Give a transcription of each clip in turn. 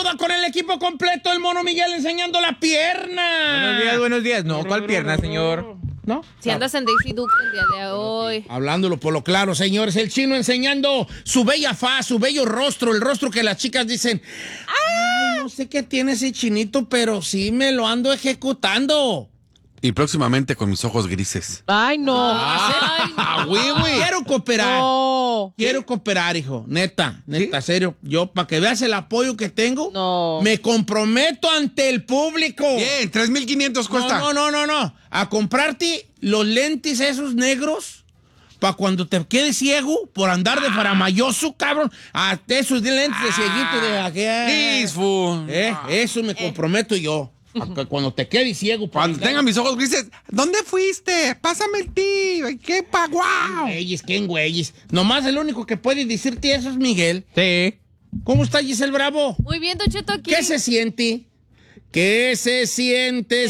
estamos con el equipo completo, el Mono Miguel enseñando la pierna. Buenos días. No, ¿cuál pierna, señor? ¿No? Si andas en Daisy Duke el día de hoy. Hablándolo por lo claro, señores, el chino enseñando su bella faz, su bello rostro, el rostro que las chicas dicen, ay, no sé qué tiene ese chinito, pero sí me lo ando ejecutando. Y próximamente con mis ojos grises. Ay, no. Quiero cooperar. No. Quiero cooperar, hijo. Neta, serio. Yo, para que veas el apoyo que tengo, No. me comprometo ante el público. Bien, 3,500 cuesta. No. A comprarte los lentes esos negros para cuando te quedes ciego por andar de faramayoso, cabrón. A esos lentes de cieguito de aquel. Disfu. Eso me comprometo yo. A que cuando te quedes ciego. Cuando tenga mis ojos grises, ¿dónde fuiste? Pásame el tío. ¡Qué guau! ¿Quién güeyes? Nomás el único que puede decirte eso es Miguel. Sí. ¿Cómo está Giselle Bravo? Muy bien, Don Cheto, aquí. ¿Qué se siente? ¿Qué se siente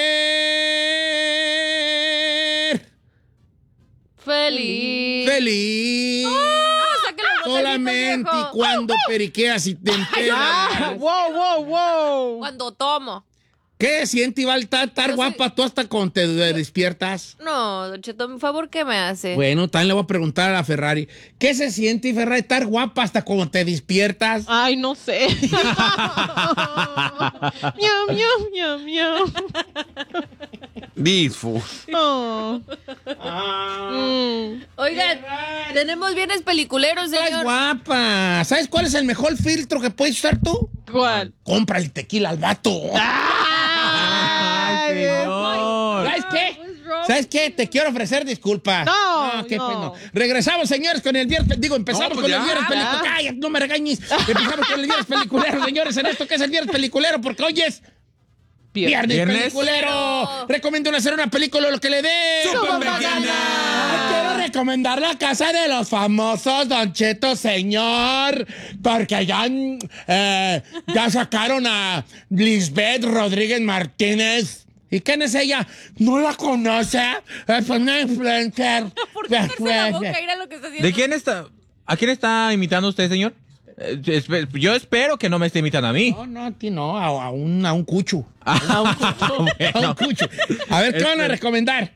ser Feliz. feliz? Saque los botecitos, Solamente viejo. cuando periqueas y te enteras. Wow. Cuando tomo. ¿Qué se siente, Iván? Estar guapa tú hasta cuando te despiertas. No, Don Cheto, mi favor, ¿qué me hace? Bueno, también le voy a preguntar a la Ferrari. ¿Qué se siente, Ferrari, estar guapa hasta cuando te despiertas? Ay, no sé. Miau. Disfu. Oh. Oigan, tenemos bienes peliculeros, Estás señor. guapa. ¿Sabes cuál es el mejor filtro que puedes usar tú? ¿Cuál? Cómprale tequila al vato. Ay, señor. ¿Sabes qué? ¿Sabes qué? Te quiero ofrecer disculpas. No. Pena. Regresamos, señores, con el viernes. Empezamos No, pues con ya, el viernes ya. peliculero. Cállate, no me regañes. Empezamos con el viernes peliculero, señores, en esto que es el viernes peliculero, porque hoy es Viernes Peliculero. Recomiendo hacer una película lo que le dé. Quiero recomendar La Casa de los Famosos, Don Cheto, señor. Porque ya sacaron a Lisbeth Rodríguez Martínez. ¿Y quién es ella? ¿No la conoce? Es una influencer. ¿Por qué hacerse la boca? Mira lo que está haciendo. ¿De quién está? ¿A quién está imitando usted, señor? Yo espero que no me esté imitando a mí. No, a ti no, a un cucho. A un A un cucho. A ver, ¿qué van a recomendar?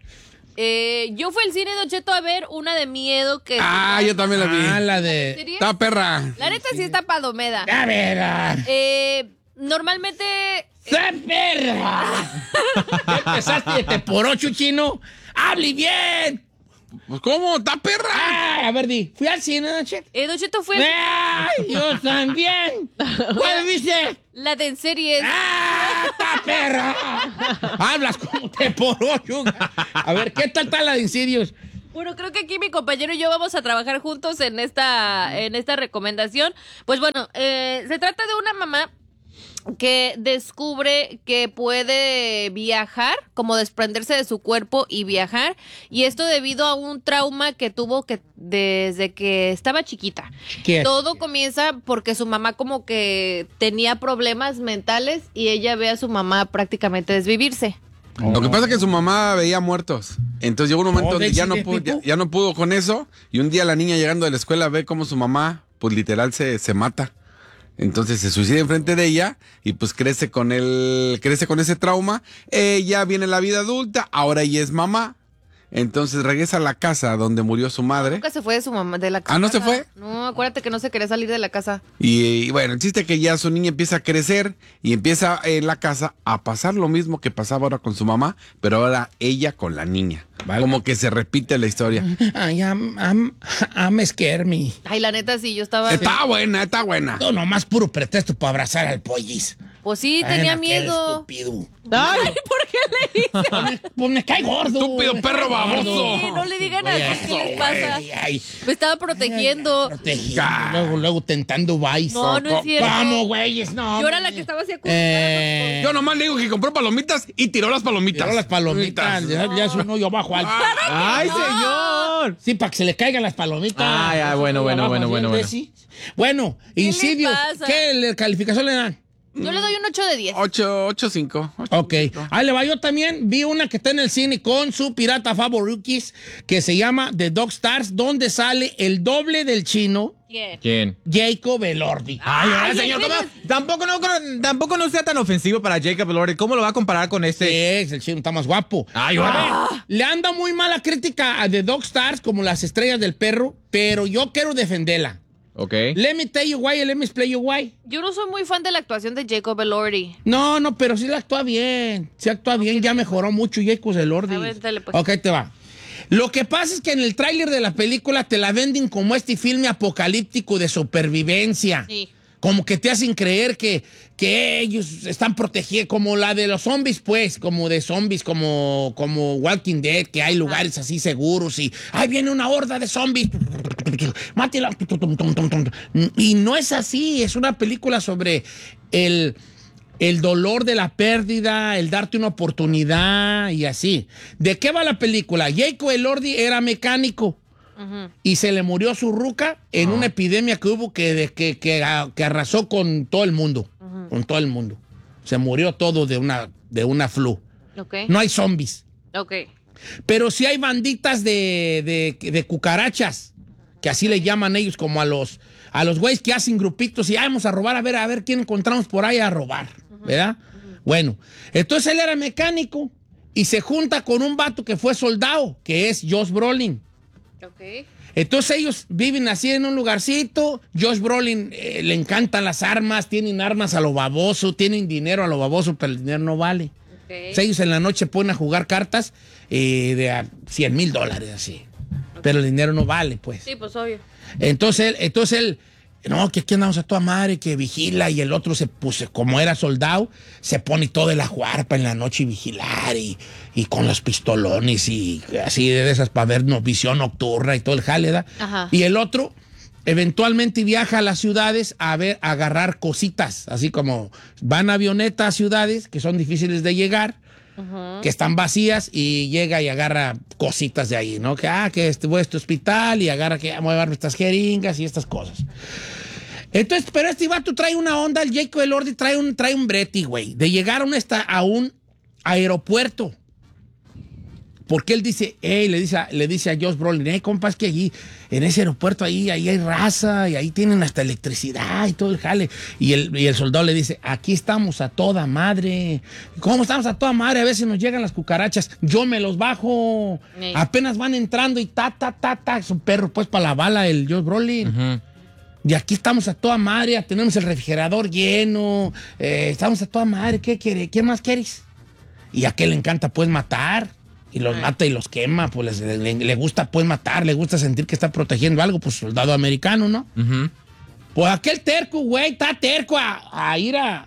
Yo fui al cine, Don Cheto, a ver una de miedo que... Yo también la vi. La de... ¿Serie? Está perra. La neta sí está palomeda. A ver. Normalmente... ¡Está perra! ¿Ya empezaste de por 8, chino? ¡Hable bien! Pues, ¿cómo? ¡Está perra! Ay, a ver, di. Fui al cine, Don Cheto. Don Cheto fue ¡Ay, yo también! ¿Cuál viste? la de en series. ¡Ah, está perra! Hablas como te por 8. A ver, ¿qué tal está la de Insidious? Bueno, creo que aquí mi compañero y yo vamos a trabajar juntos en esta recomendación. Pues bueno, se trata de una mamá que descubre que puede viajar, como desprenderse de su cuerpo y viajar, y esto debido a un trauma que tuvo desde que estaba chiquita. ¿Qué? Todo comienza porque su mamá como que tenía problemas mentales y ella ve a su mamá prácticamente desvivirse. Lo que pasa es que su mamá veía muertos. Entonces llegó un momento donde ya no ¿de pudo, tipo? ya no pudo con eso. Y un día la niña llegando de la escuela ve cómo su mamá, pues literal, se mata. Entonces se suicida enfrente de ella y pues crece con ese trauma. Ella viene a la vida adulta, ahora ella es mamá. Entonces regresa a la casa donde murió su madre. Nunca se fue de su mamá, de la casa. ¿Ah, no se fue? No, acuérdate que no se quería salir de la casa. Y bueno, el chiste es que ya su niña empieza a crecer y empieza en la casa a pasar lo mismo que pasaba ahora con su mamá, pero ahora ella con la niña. Vale. Como que se repite la historia. Ay, I'm scared me. Ay, la neta, sí, yo estaba... Está buena, está buena. No, nomás puro pretexto para abrazar al pollis. Pues sí, Ay, tenía aquel miedo. estúpido. Ay, ¿Por qué le dices? Pues me cae gordo. Estúpido me perro cae gordo. baboso. Sí, no le digan así, ¿qué les pasa? Ay, Me estaba protegiendo. protegiendo. Luego tentando vice. No, no es cierto. Vamos, güeyes, no. Yo era la que estaba así Yo nomás le digo que compró palomitas y tiró las palomitas. Tiró las palomitas. Ya es un hoyo abajo al... ¡Ay, señor! Sí, para que se le caigan las palomitas. Bueno. Bueno, Insidious, pasa? ¿qué calificación le dan? Yo le doy un 8 de 10. 8.5. Ok. Ahí le va. Yo también vi una que está en el cine con su pirata favorito que se llama The Dog Stars, donde sale el doble del chino, ¿Quién? Jacob Elordi. Ay, señor, ¿cómo? Tampoco no sea tan ofensivo para Jacob Elordi. ¿Cómo lo va a comparar con este? El chino está más guapo. Ay, Le anda muy mala crítica a The Dog Stars como las estrellas del perro, pero yo quiero defenderla. Ok. Let me tell you why, let me explain you why. Yo no soy muy fan de la actuación de Jacob Elordi. No, pero sí la actúa bien. Sí actúa bien, ya mejoró mucho Jacob Elordi. A ver, dale, pues. Ok, te va. Lo que pasa es que en el tráiler de la película te la venden como este filme apocalíptico de supervivencia. Sí. Como que te hacen creer que ellos están protegidos, como la de los zombies, pues, como de zombies, como Walking Dead, que hay lugares así seguros y ahí viene una horda de zombies. Mátela. Y no es así, es una película sobre el dolor de la pérdida, el darte una oportunidad y así. ¿De qué va la película? Jacob Elordi era mecánico. Y se le murió su ruca en una epidemia que hubo que arrasó con todo el mundo. Con todo el mundo. Se murió todo de una flu. Okay. No hay zombies. Ok. Pero sí hay banditas de cucarachas, que así le llaman ellos, como a los güeyes que hacen grupitos y vamos a robar, a ver quién encontramos por ahí a robar, ¿verdad? Bueno, entonces él era mecánico y se junta con un vato que fue soldado, que es Josh Brolin. Ok. Entonces ellos viven así en un lugarcito. Josh Brolin le encantan las armas, tienen armas a lo baboso, tienen dinero a lo baboso, pero el dinero no vale. Okay. Entonces, ellos en la noche ponen a jugar cartas de a $100,000 así. Pero el dinero no vale, pues. Sí, pues obvio. Entonces él, no, que aquí andamos a toda madre, que vigila, y el otro se puso, como era soldado, se pone todo de la juarpa en la noche y vigilar, y con los pistolones, y así de esas para ver visión nocturna y todo el jale, ¿da? Ajá. Y el otro eventualmente viaja a las ciudades a agarrar cositas, así como van a avioneta a ciudades que son difíciles de llegar, que están vacías, y llega y agarra cositas de ahí, ¿no? Que voy a este hospital y agarra que voy a llevar estas jeringas y estas cosas. Entonces, pero este vato trae una onda, el Jacob Elordi trae un brete, güey, de llegar a un aeropuerto. Porque él dice, le dice a Josh Brolin, compa, es que allí, en ese aeropuerto, ahí hay raza, y ahí tienen hasta electricidad y todo el jale. Y el soldado le dice, aquí estamos a toda madre. ¿Cómo estamos a toda madre? A veces nos llegan las cucarachas, yo me los bajo. Sí. Apenas van entrando y es un perro, pues, para la bala, el Josh Brolin. Y aquí estamos a toda madre, tenemos el refrigerador lleno, estamos a toda madre, ¿qué quiere? ¿Qué más quieres? Y a qué le encanta, pues, matar. Y los mata y los quema, pues le gusta, pues, matar, le gusta sentir que está protegiendo algo, pues, soldado americano, ¿no? Pues aquel terco, güey, está terco a ir a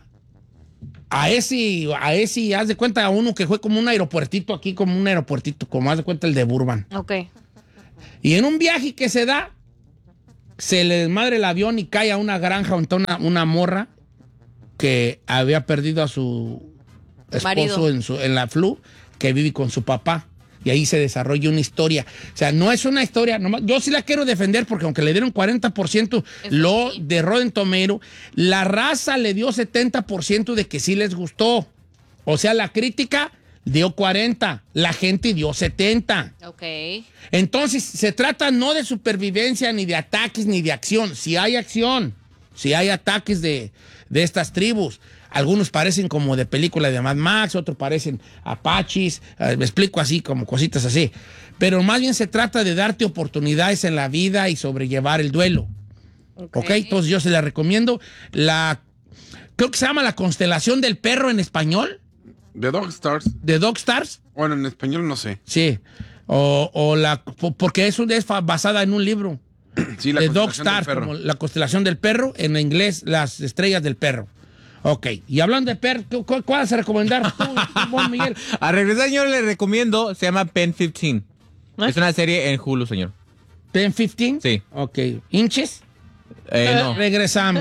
ese, haz de cuenta, a uno que fue como un aeropuertito aquí, como haz de cuenta el de Burbank. Ok. Y en un viaje que se da, se le desmadre el avión y cae a una granja donde está una morra que había perdido a su esposo en la flu, que vive con su papá. Y ahí se desarrolla una historia. O sea, no es una historia, yo sí la quiero defender porque aunque le dieron 40% de Rotten Tomatoes, la raza le dio 70% de que sí les gustó. O sea, la crítica dio 40%, la gente dio 70%. Ok. Entonces, se trata no de supervivencia, ni de ataques, ni de acción. Si hay acción, si hay ataques de estas tribus. Algunos parecen como de película de Mad Max, otros parecen apaches, me explico así, como cositas así. Pero más bien se trata de darte oportunidades en la vida y sobrellevar el duelo. ¿Ok? Entonces yo se la recomiendo. Creo que se llama La Constelación del Perro en español. The Dog Stars. ¿The Dog Stars? Bueno, en español no sé. Sí. Porque es basada en un libro. Sí, La The Dog Constelación del Stars, Perro. como La Constelación del Perro, en inglés, Las Estrellas del Perro. Ok, y hablando de perro, ¿cuál vas a recomendar tú, Juan Miguel? A regresar, señor, le recomiendo, se llama Pen 15. Es una serie en Hulu, señor. ¿Pen 15? Sí. Ok, ¿hinches? No. Regresamos.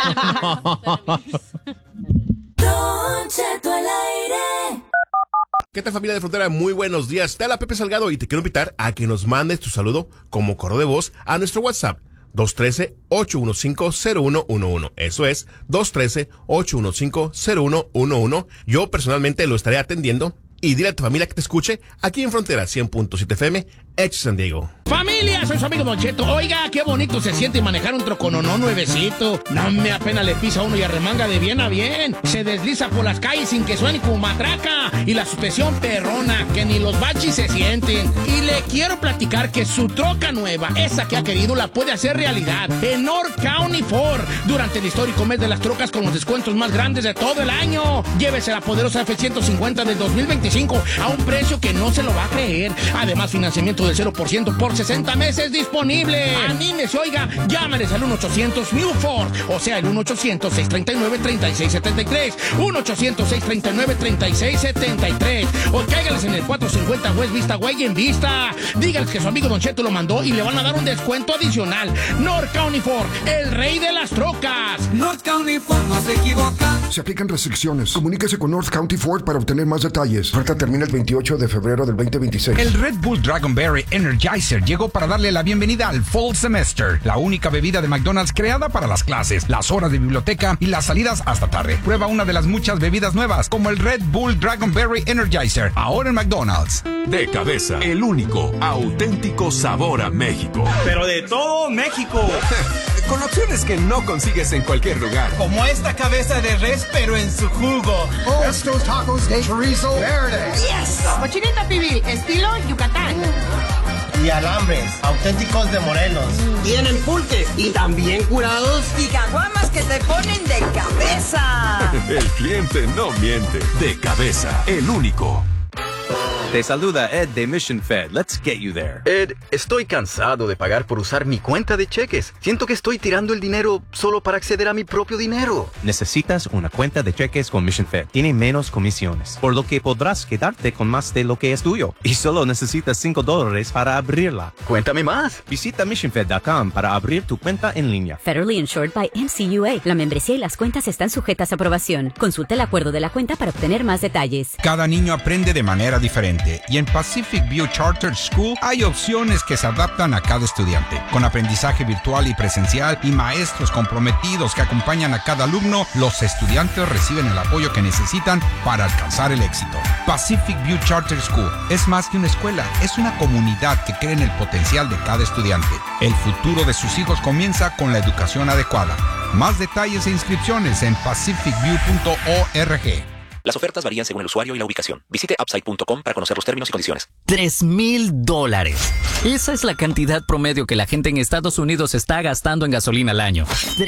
Don Cheto al aire. ¿Qué tal, familia de Frontera? Muy buenos días. Te habla Pepe Salgado y te quiero invitar a que nos mandes tu saludo como correo de voz a nuestro WhatsApp 213-815-0111. Eso es 213-815-0111. Yo personalmente lo estaré atendiendo. Y dile a tu familia que te escuche aquí en Frontera 100.7 FM, Edge San Diego. Familia, soy su amigo Don Cheto. Oiga, qué bonito se siente manejar un trocononón nuevecito. No me apenas le pisa uno y arremanga de bien a bien. Se desliza por las calles sin que suene como matraca. Y la suspensión perrona, que ni los baches se sienten. Y le quiero platicar que su troca nueva, esa que ha querido, la puede hacer realidad en North County Ford. Durante el histórico mes de las trocas con los descuentos más grandes de todo el año. Llévese la poderosa F-150 del 2025 a un precio que no se lo va a creer. Además, financiamiento del 0% por 60 meses disponible. Anímese, oiga, llámales al 1-800-NEW-FORD, o sea, el 1-800-639-3673, 1-800-639-3673, o cáigales en el 450 West Vista Way en Vista. Dígales que su amigo Don Cheto lo mandó y le van a dar un descuento adicional. North County Ford, el rey de las trocas. North County Ford, no se equivoca. Se aplican restricciones. Comuníquese con North County Ford para obtener más detalles. Oferta termina el 28 de febrero del 2026. El Red Bull Dragonberry Energizer llegó para darle la bienvenida al Fall Semester, la única bebida de McDonald's creada para las clases, las horas de biblioteca y las salidas hasta tarde. Prueba una de las muchas bebidas nuevas, como el Red Bull Dragonberry Energizer, ahora en McDonald's. De Cabeza, el único, auténtico sabor a México. Pero de todo México. Con opciones que no consigues en cualquier lugar. Como esta cabeza de res, pero en su jugo. Estos tacos de chorizo verde. Yes. Cochinita pibil, estilo Yucatán. Y alambres, auténticos de Morelos. Tienen pulques y también curados. Y caguamas que te ponen de cabeza. El cliente no miente. De Cabeza, el único. Te saluda Ed de Mission Fed. Let's get you there. Ed, estoy cansado de pagar por usar mi cuenta de cheques. Siento que estoy tirando el dinero solo para acceder a mi propio dinero. Necesitas una cuenta de cheques con Mission Fed. Tiene menos comisiones, por lo que podrás quedarte con más de lo que es tuyo. Y solo necesitas $5 para abrirla. Cuéntame más. Visita missionfed.com para abrir tu cuenta en línea. Federally insured by NCUA. La membresía y las cuentas están sujetas a aprobación. Consulta el acuerdo de la cuenta para obtener más detalles. Cada niño aprende de manera diferente. Y en Pacific View Charter School hay opciones que se adaptan a cada estudiante. Con aprendizaje virtual y presencial y maestros comprometidos que acompañan a cada alumno, los estudiantes reciben el apoyo que necesitan para alcanzar el éxito. Pacific View Charter School es más que una escuela, es una comunidad que cree en el potencial de cada estudiante. El futuro de sus hijos comienza con la educación adecuada. Más detalles e inscripciones en pacificview.org. Las ofertas varían según el usuario y la ubicación. Visite upside.com para conocer los términos y condiciones. $3,000. Esa es la cantidad promedio que la gente en Estados Unidos está gastando en gasolina al año.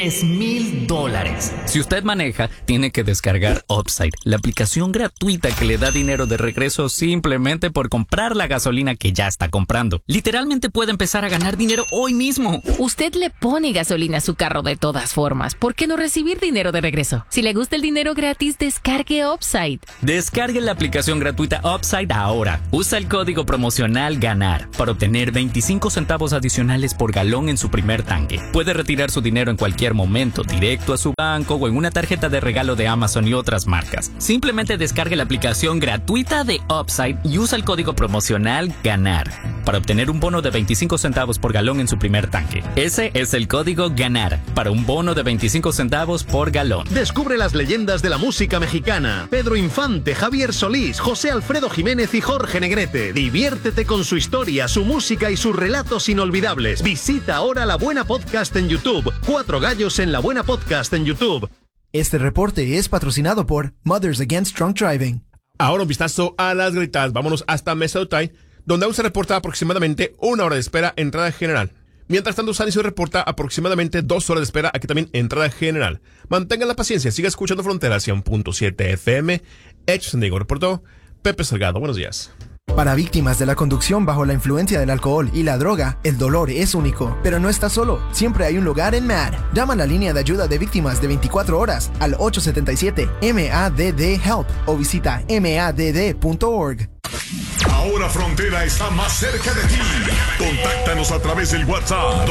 $3,000. Si usted maneja, tiene que descargar Upside, la aplicación gratuita que le da dinero de regreso simplemente por comprar la gasolina que ya está comprando. Literalmente puede empezar a ganar dinero hoy mismo. Usted le pone gasolina a su carro de todas formas. ¿Por qué no recibir dinero de regreso? Si le gusta el dinero gratis, descargue Upside. Descargue la aplicación gratuita Upside ahora. Usa el código promocional GANAR para obtener 25 centavos adicionales por galón en su primer tanque. Puede retirar su dinero en cualquier momento, directo a su banco o en una tarjeta de regalo de Amazon y otras marcas. Simplemente descargue la aplicación gratuita de Upside y usa el código promocional GANAR para obtener un bono de 25 centavos por galón en su primer tanque. Ese es el código GANAR para un bono de 25 centavos por galón. Descubre las leyendas de la música mexicana. Pedro Infante, Javier Solís, José Alfredo Jiménez y Jorge Negrete. Diviértete con su historia, su música y sus relatos inolvidables. Visita ahora La Buena Podcast en YouTube. 4 gallos en La Buena Podcast en YouTube. Este reporte es patrocinado por Mothers Against Drunk Driving. Ahora un vistazo a las gritadas. Vámonos hasta Mesa de Otay, donde aún se reporta aproximadamente 1 hora de espera en entrada general. Mientras tanto, San Isidro reporta aproximadamente 2 horas de espera, aquí también entrada general. Mantengan la paciencia, siga escuchando Frontera 100.7 FM. Edge San Diego reportó Pepe Salgado. Buenos días. Para víctimas de la conducción bajo la influencia del alcohol y la droga, el dolor es único. Pero no estás solo, siempre hay un lugar en MADD. Llama a la línea de ayuda de víctimas de 24 horas al 877-MADD-HELP o visita madd.org. Ahora Frontera está más cerca de ti. Contáctanos a través del WhatsApp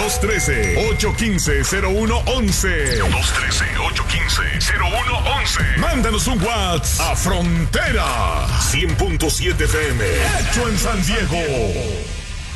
213-815-0111. 213-815-0111. Mándanos un WhatsApp a Frontera 100.7 FM. Hecho en San Diego.